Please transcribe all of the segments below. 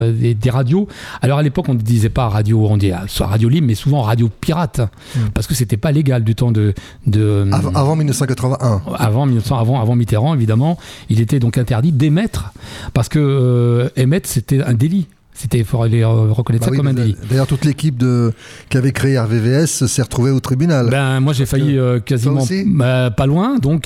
des radios. Alors à l'époque, on ne disait pas radio, on disait soit radio libre, mais souvent radio pirate, parce que c'était pas légal du temps de avant 1981. Avant Mitterrand, évidemment, il était donc interdit d'émettre, parce que émettre, c'était un délit. Il faut reconnaître ça comme un délit. D'ailleurs, toute l'équipe qui avait créé RVVS s'est retrouvée au tribunal. Moi, j'ai failli quasiment pas loin. Donc,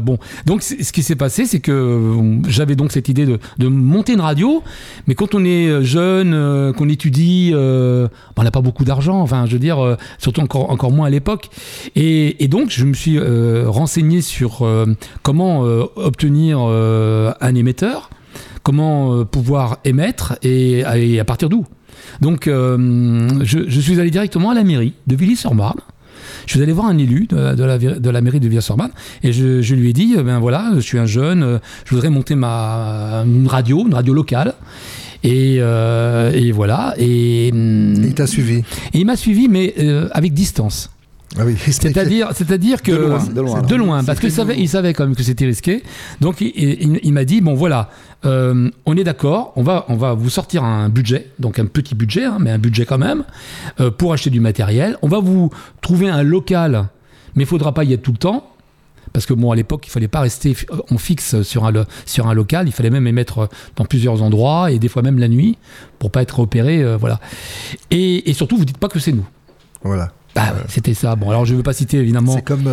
ce qui s'est passé, c'est que j'avais donc cette idée de monter une radio. Mais quand on est jeune, qu'on étudie, on n'a pas beaucoup d'argent. Enfin, je veux dire, surtout encore moins à l'époque. Et donc, je me suis renseigné sur comment obtenir un émetteur. Comment pouvoir émettre et à partir d'où. Donc, je suis allé directement à la mairie de Villiers-sur-Marne. Je suis allé voir un élu de la mairie de Villiers-sur-Marne et je lui ai dit, voilà, je suis un jeune, je voudrais monter une radio locale. Et voilà. Et il t'a suivi. Et il m'a suivi, mais avec distance. Ah oui, c'est-à-dire que de loin parce qu'il savait quand même que c'était risqué. Donc il m'a dit bon voilà, on est d'accord, on va vous sortir un budget, donc un petit budget, mais un budget quand même, pour acheter du matériel. On va vous trouver un local, mais il faudra pas y être tout le temps. Parce que à l'époque, il fallait pas rester en fixe sur un local, il fallait même émettre dans plusieurs endroits et des fois même la nuit pour pas être repéré, voilà. Et surtout, vous dites pas que c'est nous. Voilà. C'était ça. Bon, alors je ne veux pas citer évidemment. C'est comme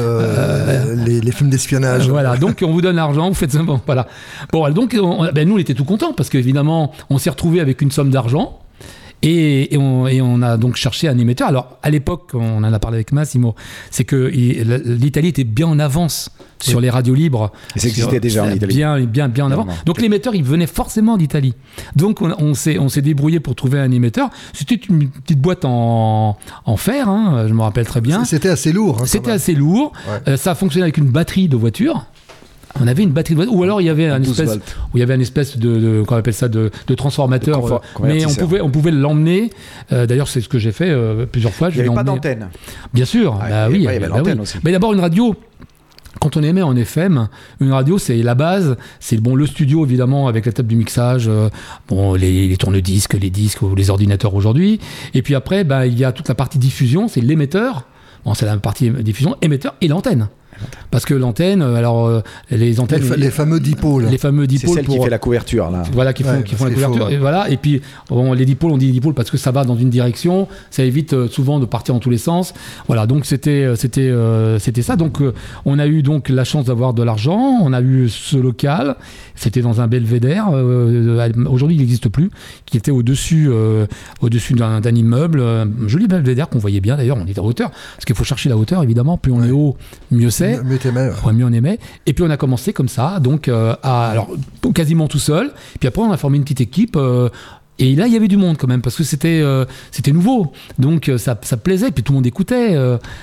les films d'espionnage. Voilà, donc on vous donne l'argent, vous faites ça. Bon, voilà. Bon, donc nous on était tout contents parce qu'évidemment on s'est retrouvé avec une somme d'argent et on a donc cherché un émetteur. Alors à l'époque, on en a parlé avec Massimo, c'est que l'Italie était bien en avance sur les radios libres. Et ça existait déjà en Italie. Bien en avant. Donc l'émetteur, il venait forcément d'Italie. Donc on s'est débrouillé pour trouver un émetteur. C'était une petite boîte en fer, je me rappelle très bien. C'était assez lourd. C'était assez lourd. Ouais. Ça fonctionnait avec une batterie de voiture. On avait une batterie de voiture, ou alors il y avait un espèce de qu'on appelle ça de transformateur, mais on pouvait l'emmener. D'ailleurs, c'est ce que j'ai fait plusieurs fois. Il n'y avait pas d'antenne. Bien sûr, il y avait l'antenne aussi. Mais d'abord une radio. Quand on émet en FM, une radio, c'est la base, c'est le studio évidemment avec la table du mixage, les tourne-disques, les disques ou les ordinateurs aujourd'hui. Et puis après, il y a toute la partie diffusion, c'est l'émetteur. Bon, c'est la partie diffusion, émetteur et l'antenne. Parce que l'antenne, les antennes, les fameux dipôles. C'est celle qui fait la couverture là. Voilà, qui font la couverture. Et voilà. Et puis les dipôles, on dit dipôles parce que ça va dans une direction, ça évite souvent de partir dans tous les sens. Voilà, donc c'était ça. Donc on a eu donc la chance d'avoir de l'argent. On a eu ce local. C'était dans un belvédère. Aujourd'hui, il n'existe plus. Qui était au-dessus d'un immeuble, un joli belvédère qu'on voyait bien. D'ailleurs, on était à hauteur, parce qu'il faut chercher la hauteur évidemment. Plus on est haut, mieux c'est. Mieux on aimait. Et puis on a commencé comme ça, donc alors quasiment tout seul. Puis après on a formé une petite équipe. Et là il y avait du monde quand même parce que c'était nouveau, donc ça plaisait. Puis tout le monde écoutait.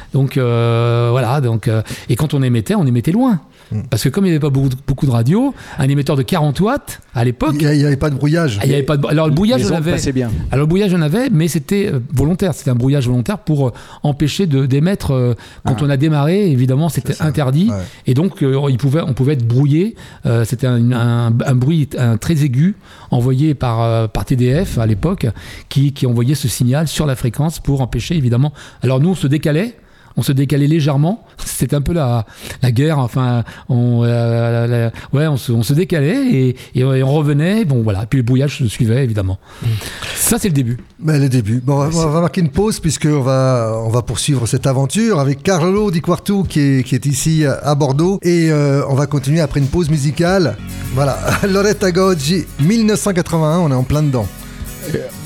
Voilà. Donc et quand on émettait loin. Parce que comme il n'y avait pas beaucoup de radios, un émetteur de 40 watts à l'époque, il n'y avait pas de brouillage. Alors le brouillage on avait. Bien. Alors le brouillage on avait, mais c'était volontaire. C'était un brouillage volontaire pour empêcher d'émettre. Quand on a démarré, évidemment, c'était interdit. Ouais. Et donc on pouvait être brouillé. C'était un bruit très aigu envoyé par TDF à l'époque, qui envoyait ce signal sur la fréquence pour empêcher évidemment. Alors nous on se décalait légèrement. C'était un peu la guerre. Enfin, on se décalait et on revenait. Bon, voilà. Puis le brouillage se suivait, évidemment. Ça, c'est le début. Le début. Bon, on va marquer une pause puisqu'on va poursuivre cette aventure avec Carlo Di Quartu qui est ici à Bordeaux. Et on va continuer après une pause musicale. Voilà. Loretta Goggi, 1981. On est en plein dedans.